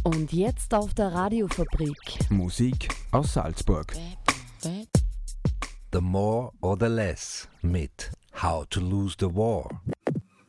Und jetzt auf der Radiofabrik. Musik aus Salzburg. The More or the Less mit How to Lose the War.